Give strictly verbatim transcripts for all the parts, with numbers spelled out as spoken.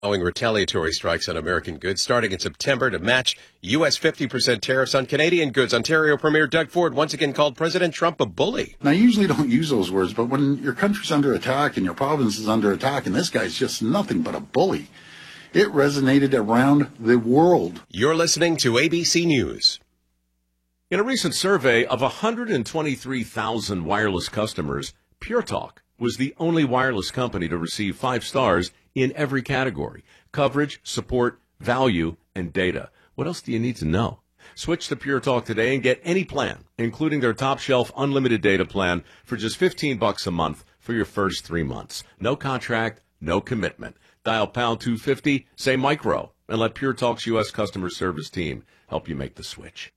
Following retaliatory strikes on American goods starting in September to match U S fifty percent tariffs on Canadian goods, Ontario Premier Doug Ford once again called President Trump a bully. Now, I usually don't use those words, but when your country's under attack and your province is under attack and this guy's just nothing but a bully, it resonated around the world. You're listening to A B C News. In a recent survey of one hundred twenty-three thousand wireless customers, Pure Talk was the only wireless company to receive five stars in every category: coverage, support, value, and data. What else do you need to know? Switch to Pure Talk today and get any plan, including their top shelf unlimited data plan, for just fifteen bucks a month for your first three months. No contract, no commitment. Dial pound two fifty, say micro, and let Pure Talk's U S customer service team help you make the switch.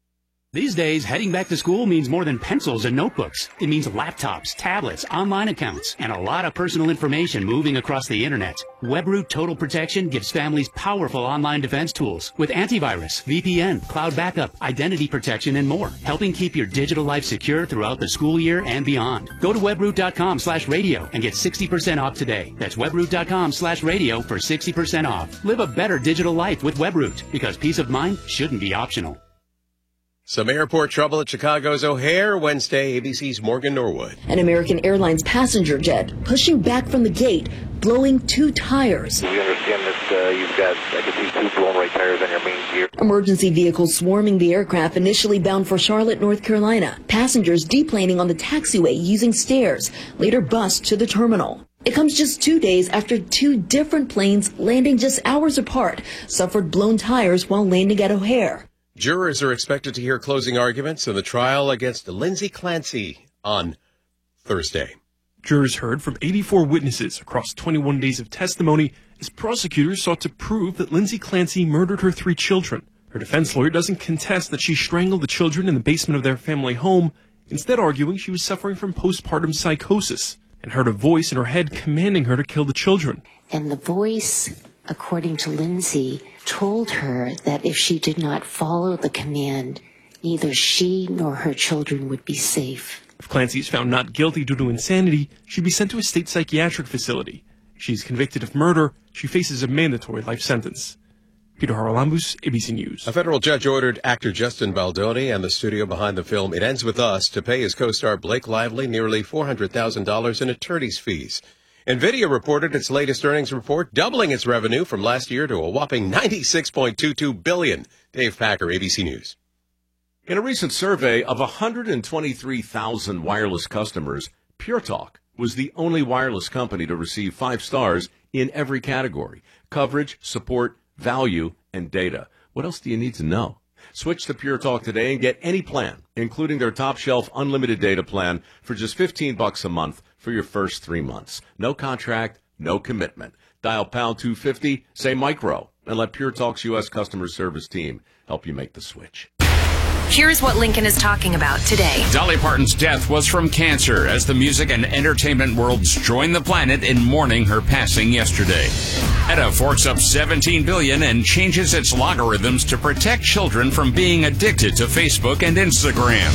These days, heading back to school means more than pencils and notebooks. It means laptops, tablets, online accounts, and a lot of personal information moving across the internet. WebRoot Total Protection gives families powerful online defense tools with antivirus, V P N, cloud backup, identity protection, and more, helping keep your digital life secure throughout the school year and beyond. Go to webroot.com slash radio and get sixty percent off today. That's webroot.com slash radio for sixty percent off. Live a better digital life with WebRoot, because peace of mind shouldn't be optional. Some airport trouble at Chicago's O'Hare Wednesday. A B C's Morgan Norwood. An American Airlines passenger jet pushing back from the gate, blowing two tires. We understand that uh, you've got, I can see two blown right tires on your main gear. Emergency vehicles swarming the aircraft initially bound for Charlotte, North Carolina. Passengers deplaning on the taxiway using stairs, later bused to the terminal. It comes just two days after two different planes landing just hours apart suffered blown tires while landing at O'Hare. Jurors are expected to hear closing arguments in the trial against Lindsay Clancy on Thursday. Jurors heard from eighty-four witnesses across twenty-one days of testimony as prosecutors sought to prove that Lindsay Clancy murdered her three children. Her defense lawyer doesn't contest that she strangled the children in the basement of their family home, instead arguing she was suffering from postpartum psychosis and heard a voice in her head commanding her to kill the children. And the voice, according to Lindsay, told her that if she did not follow the command, neither she nor her children would be safe. If Clancy is found not guilty due to insanity, she'd be sent to a state psychiatric facility. If she's convicted of murder, she faces a mandatory life sentence. Peter Haralambous, A B C News. A federal judge ordered actor Justin Baldoni and the studio behind the film It Ends With Us to pay his co-star Blake Lively nearly four hundred thousand dollars in attorney's fees. NVIDIA reported its latest earnings report, doubling its revenue from last year to a whopping ninety-six point two two billion dollars. Dave Packer, A B C News. In a recent survey of one hundred twenty-three thousand wireless customers, Pure Talk was the only wireless company to receive five stars in every category: coverage, support, value, and data. What else do you need to know? Switch to Pure Talk today and get any plan, including their top shelf unlimited data plan, for just fifteen bucks a month for your first three months. No contract, no commitment. Dial pound two fifty, say micro, and let Pure Talk's U S customer service team help you make the switch. Here's what Lincoln is talking about today. Dolly Parton's death was from cancer as the music and entertainment worlds join the planet in mourning her passing yesterday. Meta forks up seventeen billion dollars and changes its logarithms to protect children from being addicted to Facebook and Instagram.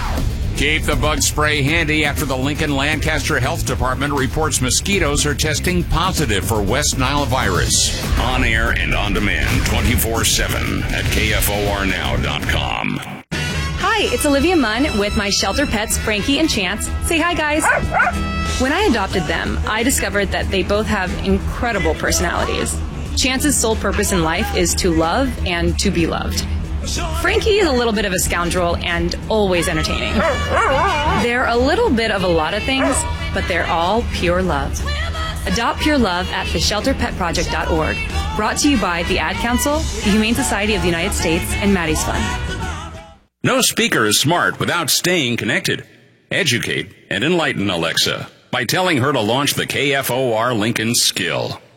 Keep the bug spray handy after the Lincoln Lancaster Health Department reports mosquitoes are testing positive for West Nile virus. On air and on demand twenty-four seven at K F O R now dot com. Hi, it's Olivia Munn with my shelter pets, Frankie and Chance. Say hi, guys. When I adopted them, I discovered that they both have incredible personalities. Chance's sole purpose in life is to love and to be loved. Frankie is a little bit of a scoundrel and always entertaining. They're a little bit of a lot of things, but they're all pure love. Adopt pure love at the shelter pet project dot org. Brought to you by the Ad Council, the Humane Society of the United States, and Maddie's Fund. No speaker is smart without staying connected. Educate and enlighten Alexa by telling her to launch the K F O R Lincoln skill.